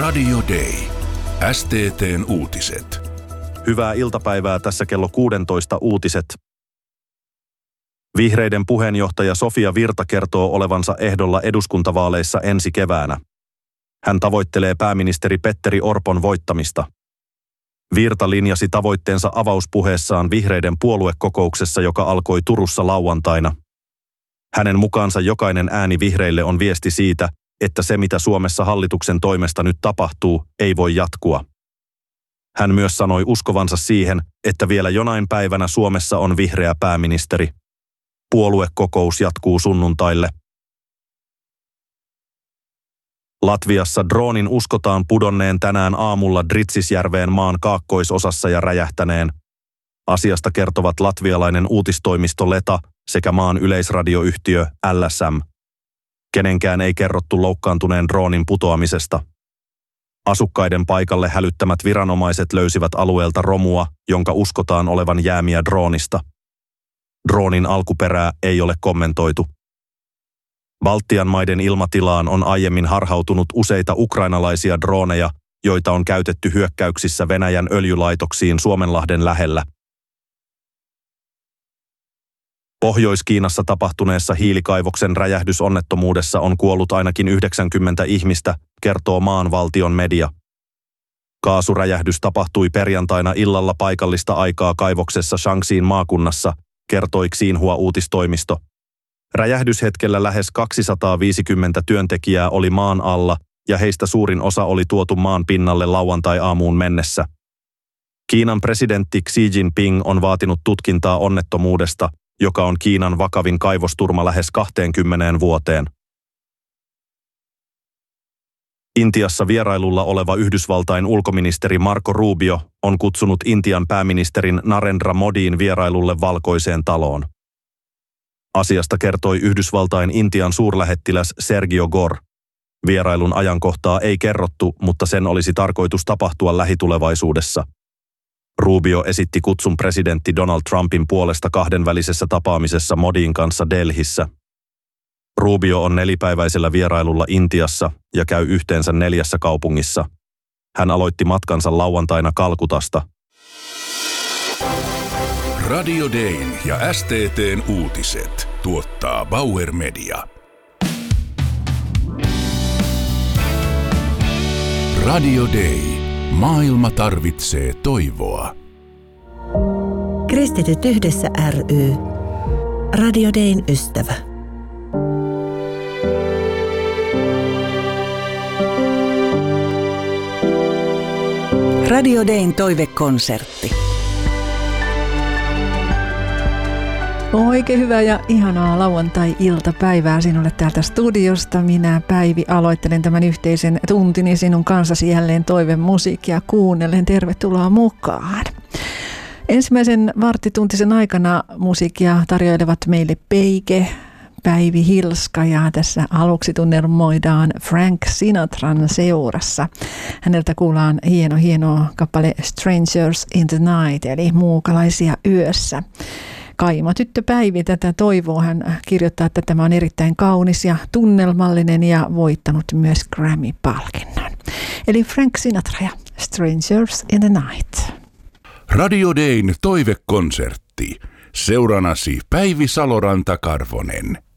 Radio Day. STT:n uutiset. Hyvää iltapäivää, tässä kello 16 uutiset. Vihreiden puheenjohtaja Sofia Virta kertoo olevansa ehdolla eduskuntavaaleissa ensi keväänä. Hän tavoittelee pääministeri Petteri Orpon voittamista. Virta linjasi tavoitteensa avauspuheessaan vihreiden puoluekokouksessa, joka alkoi Turussa lauantaina. Hänen mukaansa jokainen ääni vihreille on viesti siitä, että se mitä Suomessa hallituksen toimesta nyt tapahtuu, ei voi jatkua. Hän myös sanoi uskovansa siihen, että vielä jonain päivänä Suomessa on vihreä pääministeri. Puoluekokous jatkuu sunnuntaille. Latviassa droonin uskotaan pudonneen tänään aamulla Dritsisjärveen maan kaakkoisosassa ja räjähtäneen. Asiasta kertovat latvialainen uutistoimisto Leta sekä maan yleisradioyhtiö LSM. Kenenkään ei kerrottu loukkaantuneen droonin putoamisesta. Asukkaiden paikalle hälyttämät viranomaiset löysivät alueelta romua, jonka uskotaan olevan jäämiä droonista. Droonin alkuperää ei ole kommentoitu. Baltian maiden ilmatilaan on aiemmin harhautunut useita ukrainalaisia drooneja, joita on käytetty hyökkäyksissä Venäjän öljylaitoksiin Suomenlahden lähellä. Pohjois-Kiinassa tapahtuneessa hiilikaivoksen räjähdysonnettomuudessa on kuollut ainakin 90 ihmistä, kertoo maan valtion media. Kaasuräjähdys tapahtui perjantaina illalla paikallista aikaa kaivoksessa Shaanxiin maakunnassa, kertoi Xinhua-uutistoimisto. Räjähdyshetkellä lähes 250 työntekijää oli maan alla ja heistä suurin osa oli tuotu maan pinnalle lauantai-aamuun mennessä. Kiinan presidentti Xi Jinping on vaatinut tutkintaa onnettomuudesta, joka on Kiinan vakavin kaivosturma lähes 20 vuoteen. Intiassa vierailulla oleva Yhdysvaltain ulkoministeri Marco Rubio on kutsunut Intian pääministerin Narendra Modin vierailulle Valkoiseen taloon. Asiasta kertoi Yhdysvaltain Intian suurlähettiläs Sergio Gore. Vierailun ajankohtaa ei kerrottu, mutta sen olisi tarkoitus tapahtua lähitulevaisuudessa. Rubio esitti kutsun presidentti Donald Trumpin puolesta kahdenvälisessä tapaamisessa Modin kanssa Delhissä. Rubio on 4-päiväisellä vierailulla Intiassa ja käy yhteensä 4 kaupungissa. Hän aloitti matkansa lauantaina Kalkutasta. Radio Dayn ja STT:n uutiset tuottaa Bauer Media. Radio Day. Maailma tarvitsee toivoa. Kristityt yhdessä ry. Radio Dayn ystävä. Radio Dayn toivekonsertti. Oikein hyvää ja ihanaa lauantai-iltapäivää sinulle täältä studiosta. Minä, Päivi, aloittelen tämän yhteisen tuntini sinun kanssasi jälleen toivemusiikkia kuunnellen. Tervetuloa mukaan. Ensimmäisen varttituntisen aikana musiikkia tarjoilevat meille Peike, Päivi Hilska ja tässä aluksi tunnelmoidaan Frank Sinatran seurassa. Häneltä kuullaan hieno kappale Strangers in the Night eli Muukalaisia yössä. Kaima tyttö Päivi tätä toivoo. Hän kirjoittaa, että tämä on erittäin kaunis ja tunnelmallinen ja voittanut myös Grammy-palkinnon. Eli Frank Sinatra ja Strangers in the Night. Radio Dayn toivekonsertti. Seuranasi Päivi Saloranta-Karvonen.